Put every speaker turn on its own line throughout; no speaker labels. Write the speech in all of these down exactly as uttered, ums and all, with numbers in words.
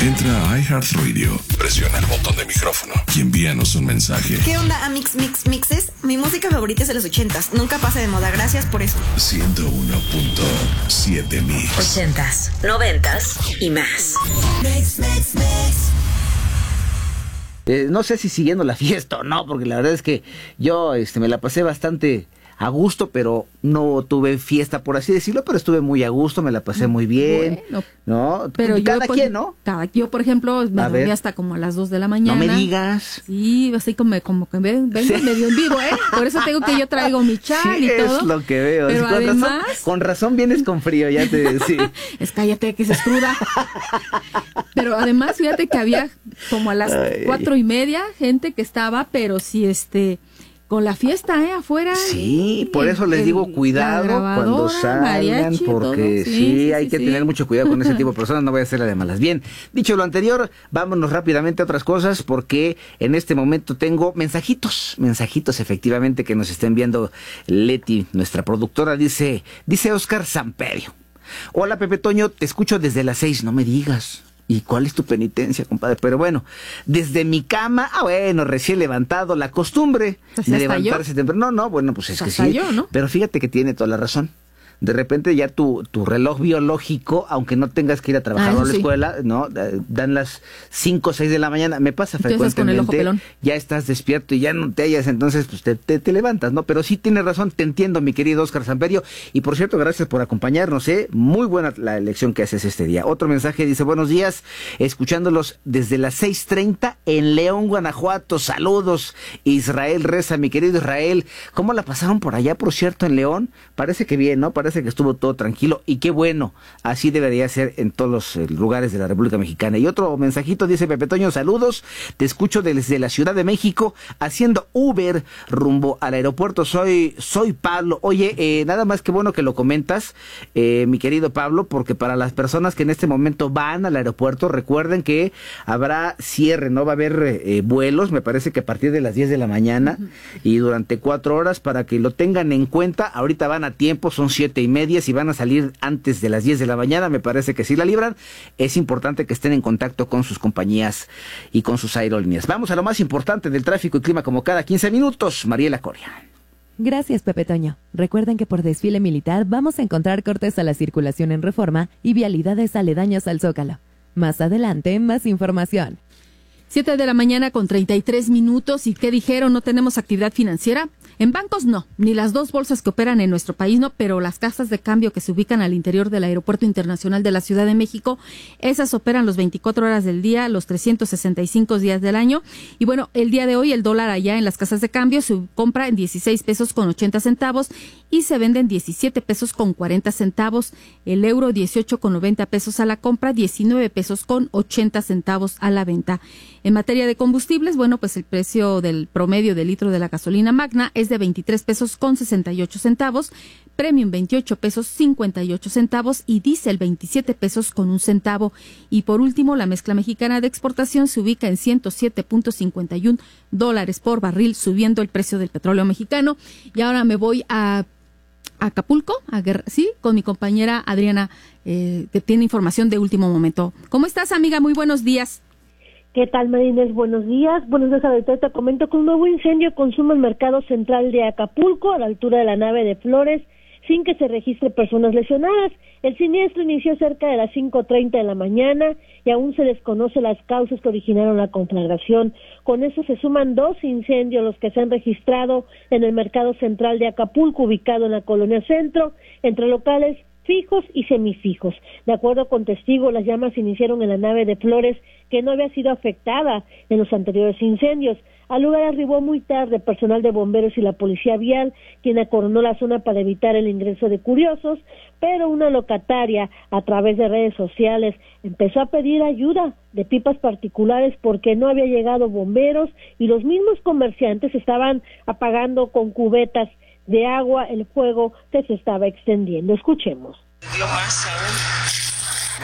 Entra a iHeartRadio, presiona el botón de micrófono y envíanos un mensaje.
¿Qué onda, Amix Mix Mixes? Mi música favorita es de los ochentas. Nunca pasa de moda. Gracias por eso.
ciento uno punto siete Mix.
Ochentas, noventas y más.
Mix, mix, mix.
Eh, no sé si siguiendo la fiesta o no, porque la verdad es que yo este, me la pasé bastante a gusto, pero no tuve fiesta, por así decirlo, pero estuve muy a gusto, me la pasé muy bien,
bueno,
¿no?
Pero
cada
yo,
quien, ¿no?
Cada, yo, por ejemplo, me
A
dormí
ver.
hasta como a las dos de la mañana.
No me digas.
Sí, así como, como que ven, vengo
Sí.
medio en vivo, ¿eh? Por eso tengo que yo traigo mi chal
Sí,
y todo.
es lo que veo.
Pero
Sí, con,
además...
razón, con razón vienes con frío, ya te sí.
Es cállate, que se escruda. Pero además, fíjate que había como a las
Ay.
cuatro y media gente que estaba, pero sí, este... con la fiesta, ¿eh? Afuera.
Sí, por eso les
el-
digo cuidado
la
cuando
grabadora,
salgan,
mariachi,
porque
todo.
sí,
Sí, sí,
hay
sí,
que
sí.
tener mucho cuidado con ese tipo de personas, no voy a hacer la de malas. Bien, dicho lo anterior, vámonos rápidamente a otras cosas, porque en este momento tengo mensajitos, mensajitos efectivamente que nos está enviando Leti, nuestra productora, dice, dice Oscar Samperio. Hola Pepe Toño, te escucho desde las seis, no me digas. ¿Y cuál es tu penitencia, compadre? Pero bueno, desde mi cama, ah, bueno, recién levantado, la costumbre
Pues
de
hasta
levantarse temprano. No, no, bueno, pues es que
Hasta
sí.
yo, ¿no?
Pero fíjate que tiene toda la razón. De repente ya tu, tu reloj biológico, aunque no tengas que ir a trabajar
Ah,
a
eso
la
sí.
escuela, ¿no? Eh, Dan las cinco o seis de la mañana. Me pasa
Entonces, con el ojo
frecuentemente.
pelón.
Ya estás despierto y ya no te hallas, entonces pues te, te, te levantas, ¿no? Pero sí tienes razón, te entiendo, mi querido Oscar Samperio. Y por cierto, gracias por acompañarnos, ¿eh? Muy buena la elección que haces este día. Otro mensaje dice, buenos días, escuchándolos desde las seis treinta en León, Guanajuato. Saludos, Israel Reza, mi querido Israel. ¿Cómo la pasaron por allá, por cierto, en León? Parece que bien, ¿no? Parece que estuvo todo tranquilo. Y qué bueno, así debería ser en todos los eh, lugares de la República Mexicana. Y otro mensajito dice, Pepe Toño, saludos, te escucho desde la Ciudad de México haciendo Uber rumbo al aeropuerto. Soy soy Pablo. Oye, eh, nada más que bueno que lo comentas, eh, mi querido Pablo, porque para las personas que en este momento van al aeropuerto, recuerden que habrá cierre, no va a haber eh, vuelos, me parece que a partir de las diez de la mañana uh-huh. y durante cuatro horas, para que lo tengan en cuenta. Ahorita van a tiempo, son siete y media, si van a salir antes de las diez de la mañana, me parece que sí la libran. Es importante que estén en contacto con sus compañías y con sus aerolíneas. Vamos a lo más importante del tráfico y clima como cada quince minutos. Mariela Coria.
Gracias, Pepe Toño. Recuerden que por desfile militar vamos a encontrar cortes a la circulación en Reforma y vialidades aledañas al Zócalo. Más adelante, más información.
Siete de la mañana con treinta y tres minutos. ¿Y qué dijeron? ¿No tenemos actividad financiera? En bancos no, ni las dos bolsas que operan en nuestro país no, pero las casas de cambio que se ubican al interior del Aeropuerto Internacional de la Ciudad de México, esas operan los veinticuatro horas del día, los trescientos sesenta y cinco días del año. Y bueno, el día de hoy el dólar allá en las casas de cambio se compra en dieciséis pesos con ochenta centavos y se vende en diecisiete pesos con cuarenta centavos. El euro dieciocho con noventa pesos a la compra, diecinueve pesos con ochenta centavos a la venta. En materia de combustibles, bueno, pues el precio del promedio del litro de la gasolina magna es de veintitrés pesos con sesenta y ocho centavos, premium veintiocho pesos cincuenta y ocho centavos y diésel veintisiete pesos con un centavo. Y por último, la mezcla mexicana de exportación se ubica en ciento siete punto cincuenta y uno dólares por barril, subiendo el precio del petróleo mexicano. Y ahora me voy a Acapulco, a Guerra, sí, con mi compañera Adriana, eh, que tiene información de último momento. ¿Cómo estás, amiga? Muy buenos días.
¿Qué tal, Marines? Buenos días. Buenos días, ahorita te comento que un nuevo incendio consume el mercado central de Acapulco, a la altura de la nave de Flores, sin que se registre personas lesionadas. El siniestro inició cerca de las cinco treinta de la mañana y aún se desconoce las causas que originaron la conflagración. Con eso se suman dos incendios los que se han registrado en el mercado central de Acapulco, ubicado en la colonia Centro, entre locales fijos y semifijos. De acuerdo con testigos, las llamas se iniciaron en la nave de Flores, que no había sido afectada en los anteriores incendios. Al lugar arribó muy tarde personal de bomberos y la policía vial, quien acordonó la zona para evitar el ingreso de curiosos, pero una locataria, a través de redes sociales, empezó a pedir ayuda de pipas particulares porque no había llegado bomberos y los mismos comerciantes estaban apagando con cubetas de agua el fuego que se estaba extendiendo. Escuchemos.
Lo más aún.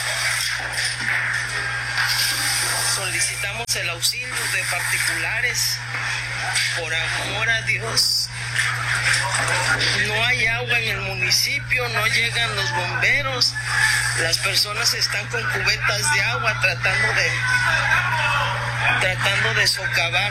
Solicitamos el auxilio de particulares, por amor a Dios. No hay agua en el municipio, no llegan los bomberos, Las personas están con cubetas de agua tratando de tratando de socavar.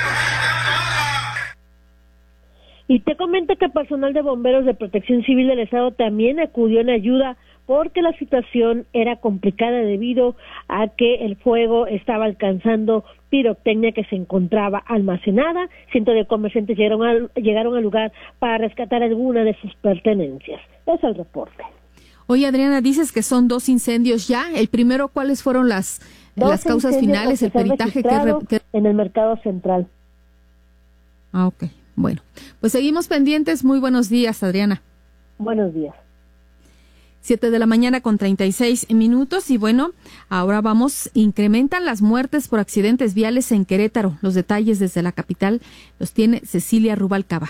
Y te comento que personal de bomberos de Protección Civil del Estado también acudió en ayuda porque la situación era complicada debido a que el fuego estaba alcanzando pirotecnia que se encontraba almacenada. Cientos de comerciantes llegaron al, llegaron al lugar para rescatar alguna de sus pertenencias. Es el reporte.
Oye, Adriana, dices que son dos incendios ya. El primero, ¿cuáles fueron las, las causas finales, el peritaje que, re, que...
en el mercado central?
Ah, ok. Bueno, pues seguimos pendientes. Muy buenos días, Adriana.
Buenos días.
Siete de la mañana con treinta y seis minutos y bueno, ahora vamos, incrementan las muertes por accidentes viales en Querétaro. Los detalles desde la capital los tiene Cecilia Rubalcaba.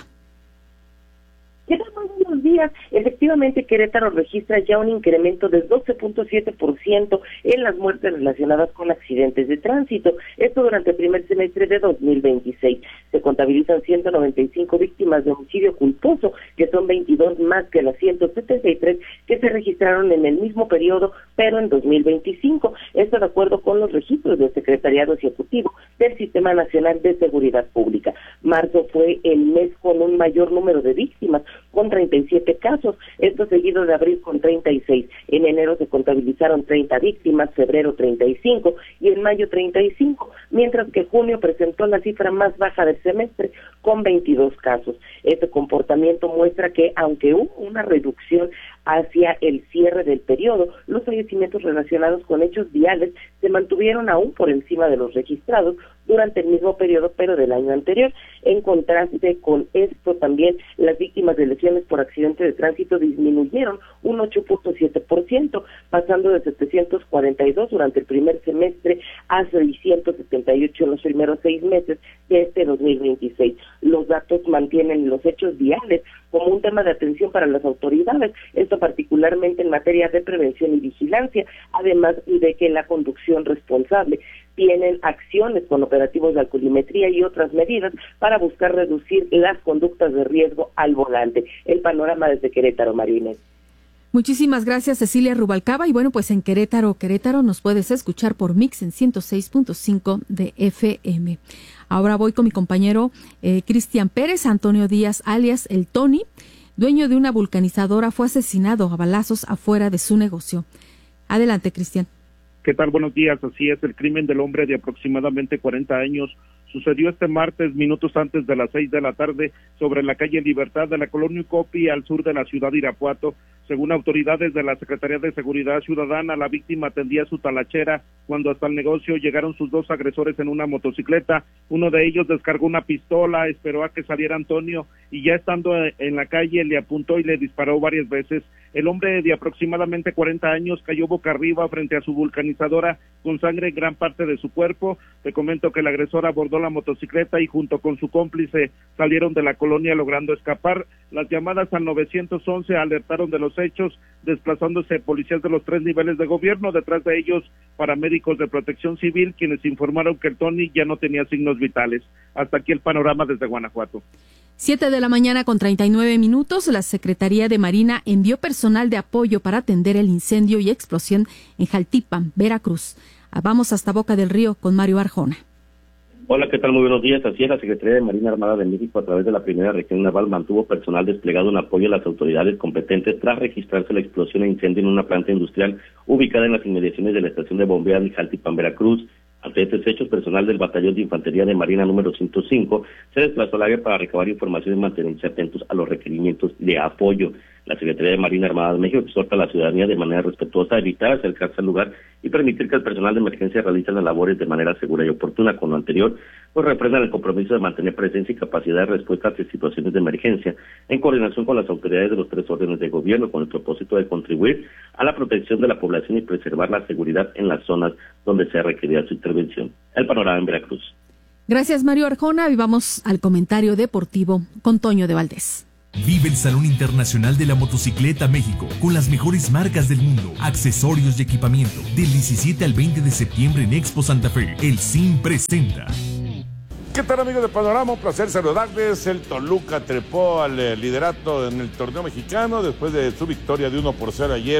¿Qué tal? Muy buenos días. Efectivamente, Querétaro registra ya un incremento del doce punto siete por ciento en las muertes relacionadas con accidentes de tránsito. Esto durante el primer semestre de dos mil veintiséis. Se contabilizan ciento noventa y cinco víctimas de homicidio culposo, que son veintidós más que las ciento setenta y tres que se registraron en el mismo periodo, pero en dos mil veinticinco. Esto de acuerdo con los registros del Secretariado Ejecutivo del Sistema Nacional de Seguridad Pública. Marzo fue el mes con un mayor número de víctimas, con treinta y siete casos, esto seguido de abril con treinta y seis. En enero se contabilizaron treinta víctimas, febrero treinta y cinco y en mayo treinta y cinco, mientras que junio presentó la cifra más baja del semestre con veintidós casos. Este comportamiento muestra que aunque hubo una reducción hacia el cierre del periodo, los fallecimientos relacionados con hechos viales se mantuvieron aún por encima de los registrados durante el mismo periodo, pero del año anterior. En contraste con esto, también las víctimas de lesiones por accidente de tránsito disminuyeron un ocho punto siete por ciento, pasando de setecientos cuarenta y dos durante el primer semestre a seiscientos setenta y ocho en los primeros seis meses de este dos mil veintiséis. Los datos mantienen los hechos viales como un tema de atención para las autoridades, esto particularmente en materia de prevención y vigilancia, además de que la conducción responsable tienen acciones con operativos de alcoholimetría y otras medidas para buscar reducir las conductas de riesgo al volante. El panorama desde Querétaro, Marínez.
Muchísimas gracias, Cecilia Rubalcaba. Y bueno, pues en Querétaro, Querétaro nos puedes escuchar por Mix en ciento seis punto cinco de F M. Ahora voy con mi compañero eh, Cristian Pérez. Antonio Díaz, alias El Tony, dueño de una vulcanizadora, fue asesinado a balazos afuera de su negocio. Adelante, Cristian.
¿Qué tal? Buenos días. Así es, el crimen del hombre de aproximadamente cuarenta años sucedió este martes, minutos antes de las seis de la tarde, sobre la calle Libertad de la colonia Ucopi, al sur de la ciudad de Irapuato. Según autoridades de la Secretaría de Seguridad Ciudadana, la víctima atendía su talachera cuando hasta el negocio llegaron sus dos agresores en una motocicleta. Uno de ellos descargó una pistola, esperó a que saliera Antonio y ya estando en la calle le apuntó y le disparó varias veces. El hombre de aproximadamente cuarenta años cayó boca arriba frente a su vulcanizadora con sangre en gran parte de su cuerpo. Te comento que el agresor abordó la motocicleta y junto con su cómplice salieron de la colonia logrando escapar. Las llamadas al nueve once alertaron de los hechos, desplazándose policías de los tres niveles de gobierno, detrás de ellos paramédicos de Protección Civil, quienes informaron que el Tony ya no tenía signos vitales. Hasta aquí el panorama desde Guanajuato.
Siete de la mañana con treinta y nueve minutos, la Secretaría de Marina envió personal de apoyo para atender el incendio y explosión en Jaltipan, Veracruz. Vamos hasta Boca del Río con Mario Arjona.
Hola, ¿qué tal? Muy buenos días. Así es, la Secretaría de Marina Armada de México, a través de la Primera Región Naval, mantuvo personal desplegado en apoyo a las autoridades competentes tras registrarse la explosión e incendio en una planta industrial ubicada en las inmediaciones de la estación de bombeo de Jaltipan, Veracruz. Ante estos hechos, personal del Batallón de Infantería de Marina número ciento cinco se desplazó al área para recabar información y mantenerse atentos a los requerimientos de apoyo. La Secretaría de Marina Armada de México exhorta a la ciudadanía de manera respetuosa a evitar acercarse al lugar y permitir que el personal de emergencia realice las labores de manera segura y oportuna. Con lo anterior, pues refrendan el compromiso de mantener presencia y capacidad de respuesta ante situaciones de emergencia, en coordinación con las autoridades de los tres órdenes de gobierno, con el propósito de contribuir a la protección de la población y preservar la seguridad en las zonas donde sea requerida su intervención. El panorama en Veracruz.
Gracias, Mario Arjona. Y vamos al comentario deportivo con Toño de Valdés.
Vive el Salón Internacional de la Motocicleta México con las mejores marcas del mundo, accesorios y equipamiento. Del diecisiete al veinte de septiembre en Expo Santa Fe, el S I M presenta.
¿Qué tal, amigos de Panorama? Un placer saludarles. El Toluca trepó al liderato en el torneo mexicano después de su victoria de uno por cero ayer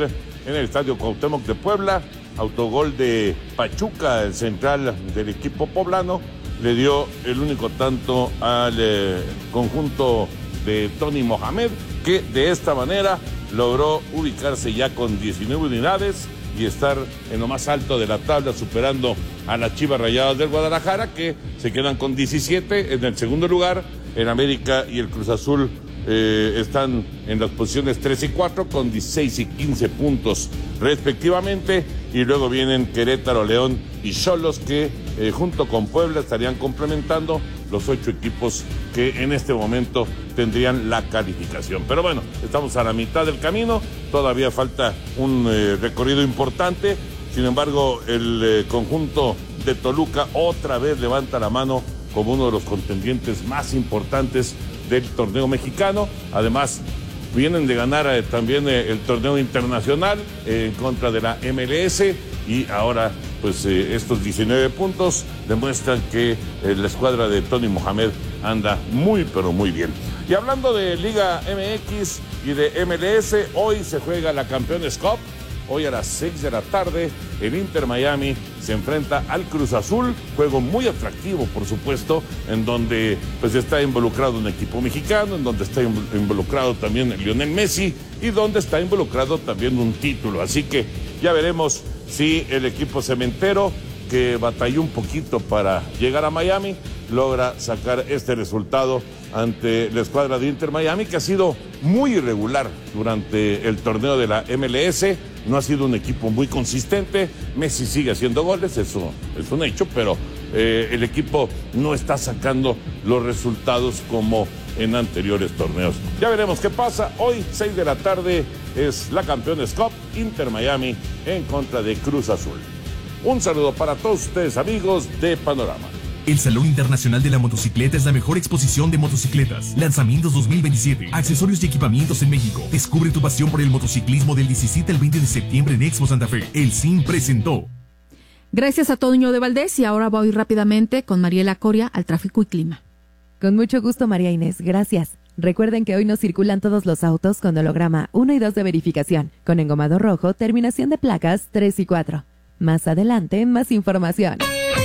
en el Estadio Cuauhtémoc de Puebla. Autogol de Pachuca, el central del equipo poblano, le dio el único tanto al eh, conjunto de Tony Mohamed, que de esta manera logró ubicarse ya con diecinueve unidades y estar en lo más alto de la tabla, superando a las Chivas Rayadas del Guadalajara, que se quedan con diecisiete en el segundo lugar. En América y el Cruz Azul eh, están en las posiciones tres y cuatro con dieciséis y quince puntos respectivamente, y luego vienen Querétaro, León y Xolos, que eh, junto con Puebla estarían complementando los ocho equipos que en este momento tendrían la calificación. Pero bueno, estamos a la mitad del camino, todavía falta un eh, recorrido importante. Sin embargo, el eh, conjunto de Toluca otra vez levanta la mano como uno de los contendientes más importantes del torneo mexicano. Además, vienen de ganar eh, también eh, el torneo internacional eh, en contra de la M L S, y ahora pues eh, estos diecinueve puntos demuestran que eh, la escuadra de Tony Mohamed anda muy pero muy bien. Y hablando de Liga M X y de M L S, hoy se juega la Campeones Cup. Hoy a las seis de la tarde, el Inter Miami se enfrenta al Cruz Azul, juego muy atractivo, por supuesto, en donde pues está involucrado un equipo mexicano, en donde está involucrado también Lionel Messi y donde está involucrado también un título. Así que ya veremos si el equipo cementero, que batalló un poquito para llegar a Miami, logra sacar este resultado ante la escuadra de Inter Miami, que ha sido muy irregular durante el torneo de la M L S. No ha sido un equipo muy consistente. Messi sigue haciendo goles, eso es un hecho, pero eh, el equipo no está sacando los resultados como en anteriores torneos. Ya veremos qué pasa. Hoy, seis de la tarde, es la Campeones Cup, Inter Miami en contra de Cruz Azul. Un saludo para todos ustedes, amigos de Panorama.
El Salón Internacional de la Motocicleta es la mejor exposición de motocicletas. Lanzamientos dos mil veintisiete. Accesorios y equipamientos en México. Descubre tu pasión por el motociclismo del diecisiete al veinte de septiembre en Expo Santa Fe. El S I M presentó.
Gracias a Toño de Valdés, y ahora voy rápidamente con Mariela Coria al tráfico y clima.
Con mucho gusto, María Inés. Gracias. Recuerden que hoy no circulan todos los autos con holograma uno y dos de verificación, con engomado rojo, terminación de placas tres y cuatro. Más adelante, más información.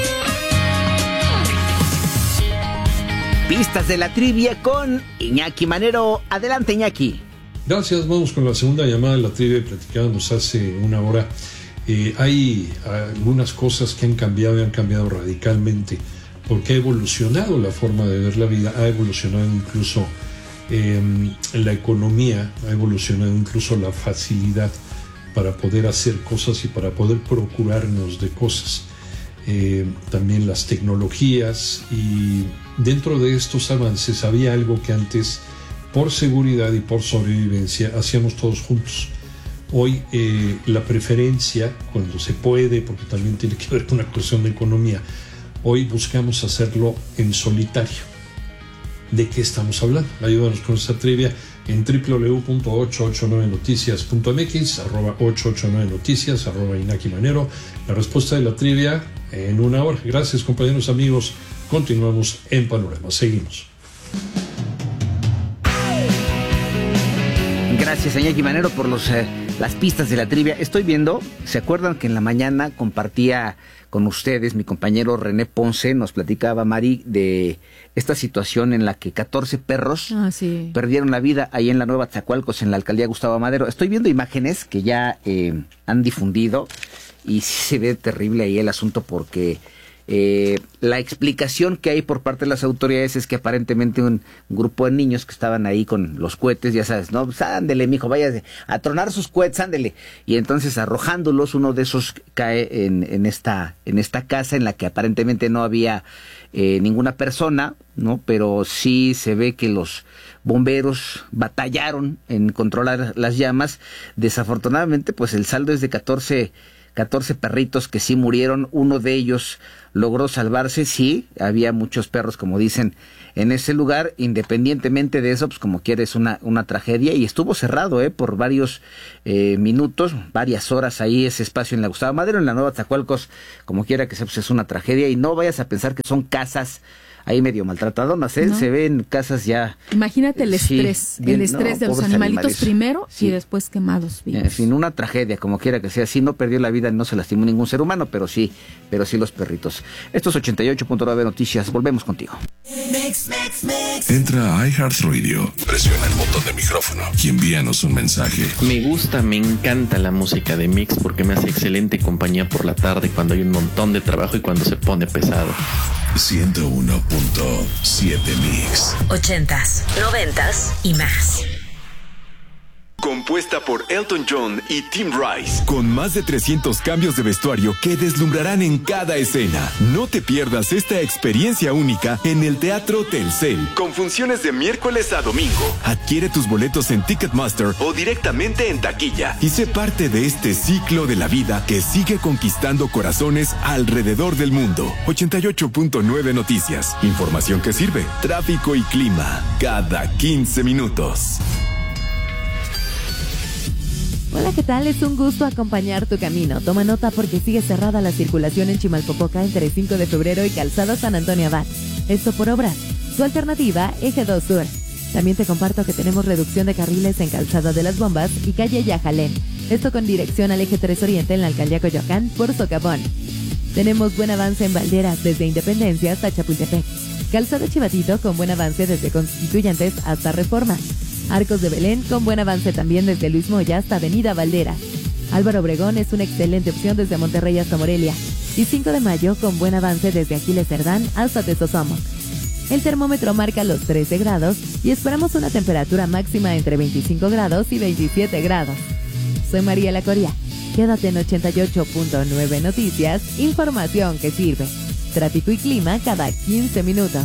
Pistas de la trivia con Iñaki Manero. Adelante, Iñaki.
Gracias, vamos con la segunda llamada de la trivia. Platicábamos hace una hora. Eh, hay algunas cosas que han cambiado y han cambiado radicalmente, porque ha evolucionado la forma de ver la vida, ha evolucionado incluso eh, la economía, ha evolucionado incluso la facilidad para poder hacer cosas y para poder procurarnos de cosas. Eh, también las tecnologías, y dentro de estos avances había algo que antes, por seguridad y por sobrevivencia, hacíamos todos juntos. Hoy eh, la preferencia, cuando se puede, porque también tiene que ver con una cuestión de economía, hoy buscamos hacerlo en solitario. ¿De qué estamos hablando? Ayúdanos con esta trivia en doble u doble u doble u punto ochocientos ochenta y nueve noticias punto m x, arroba ochocientos ochenta y nueve noticias, arroba Iñaki Manero. La respuesta de la trivia en una hora. Gracias, compañeros, amigos. Continuamos en Panorama. Seguimos.
Gracias, Iñaki Manero, por los, eh, las pistas de la trivia. Estoy viendo, ¿se acuerdan que en la mañana compartía con ustedes mi compañero René Ponce? Nos platicaba, Mari, de esta situación en la que catorce perros
ah, sí.
perdieron la vida ahí en la Nueva Tzacualcos, en la alcaldía Gustavo Madero. Estoy viendo imágenes que ya eh, han difundido, y sí se ve terrible ahí el asunto, porque eh, la explicación que hay por parte de las autoridades es que aparentemente un grupo de niños que estaban ahí con los cohetes, ya sabes, no, pues ándele, mijo, vaya a tronar sus cohetes, ándele. Y entonces, arrojándolos, uno de esos cae en, en esta en esta casa en la que aparentemente no había eh, ninguna persona, ¿no? Pero sí se ve que los bomberos batallaron en controlar las llamas. Desafortunadamente, pues el saldo es de catorce catorce perritos que sí murieron. Uno de ellos logró salvarse. Sí, había muchos perros, como dicen, en ese lugar. Independientemente de eso, pues como quiera es una, una tragedia, y estuvo cerrado eh, por varios eh, minutos, varias horas ahí ese espacio en la Gustavo Madero, en la Nueva Tzacualcos. Como quiera que sea, pues es una tragedia, y no vayas a pensar que son casas ahí medio maltratadonas, ¿eh? ¿No? Se ven casas ya...
Imagínate el estrés,
sí, bien,
el estrés
no,
de los animalitos
animales.
primero
Sí.
y después quemados vivos.
En fin, una tragedia, como quiera que sea. Sí, no perdió la vida, no se lastimó ningún ser humano, pero sí, pero sí los perritos. Esto es ochenta y ocho punto nueve Noticias, volvemos contigo.
Mix, mix, mix. Entra a iHeartRadio, presiona el botón de micrófono y envíanos un mensaje.
Me gusta, me encanta la música de Mix porque me hace excelente compañía por la tarde cuando hay un montón de trabajo y cuando se pone pesado.
ciento uno punto siete Mix.
Ochentas, noventas y más.
Compuesta por Elton John y Tim Rice, con más de trescientos cambios de vestuario que deslumbrarán en cada escena. No te pierdas esta experiencia única en el Teatro Telcel, con funciones de miércoles a domingo. Adquiere tus boletos en Ticketmaster o directamente en taquilla y sé parte de este ciclo de la vida que sigue conquistando corazones alrededor del mundo. ochenta y ocho punto nueve Noticias. Información que sirve. Tráfico y clima cada quince minutos.
Hola, ¿qué tal? Es un gusto acompañar tu camino. Toma nota porque sigue cerrada la circulación en Chimalpopoca entre cinco de febrero y Calzada San Antonio Abad. Esto por obras. Su alternativa, Eje dos Sur. También te comparto que tenemos reducción de carriles en Calzada de las Bombas y calle Yajalén. Esto con dirección al Eje tres Oriente en la Alcaldía Coyoacán por Socavón. Tenemos buen avance en Valderas desde Independencia hasta Chapultepec. Calzada Chivatito con buen avance desde Constituyentes hasta Reforma. Arcos de Belén con buen avance también desde Luis Moya hasta Avenida Valderas. Álvaro Obregón es una excelente opción desde Monterrey hasta Morelia. Y cinco de mayo con buen avance desde Aquiles Cerdán hasta Tezosomoc. El termómetro marca los trece grados y esperamos una temperatura máxima entre veinticinco grados y veintisiete grados. Soy Mariela Coria. Quédate en ochenta y ocho punto nueve Noticias, información que sirve. Tráfico y clima cada quince minutos.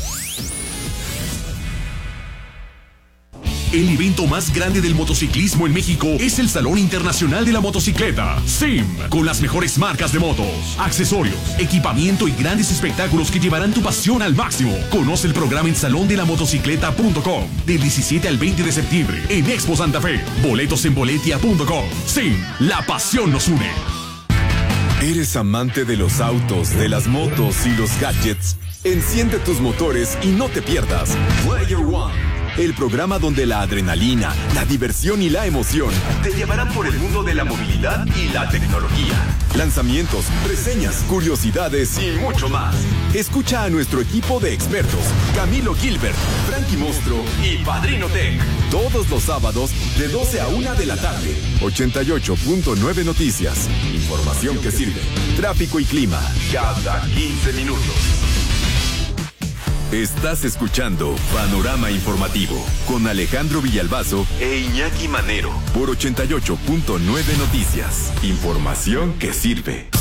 El evento más grande del motociclismo en México es el Salón Internacional de la Motocicleta, S I M, con las mejores marcas de motos, accesorios, equipamiento y grandes espectáculos que llevarán tu pasión al máximo. Conoce el programa en salón de la motocicleta punto com del diecisiete al veinte de septiembre en Expo Santa Fe. Boletos en boletia punto com. S I M, la pasión nos une.
¿Eres amante de los autos, de las motos y los gadgets? Enciende tus motores y no te pierdas Player One, el programa donde la adrenalina, la diversión y la emoción te llevarán por el mundo de la movilidad y la tecnología. Lanzamientos, reseñas, curiosidades y mucho más. Escucha a nuestro equipo de expertos, Camilo Gilbert, Frankie Monstro y Padrino Tech, todos los sábados de doce a una de la tarde. ochenta y ocho punto nueve Noticias. Información que sirve. Tráfico y clima cada quince minutos. Estás escuchando Panorama Informativo con Alejandro Villalbazo e Iñaki Manero por ochenta y ocho punto nueve Noticias. Información que sirve.